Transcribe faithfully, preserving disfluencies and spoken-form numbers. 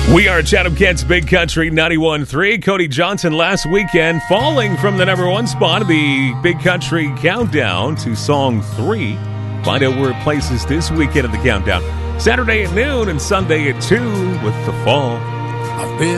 We are Chatham Kent's Big Country ninety-one point three. Cody Johnson last weekend falling from the number one spot of the Big Country Countdown to Song three. Find out where it places this weekend in the countdown. Saturday at noon and Sunday at two with The Fall. I've been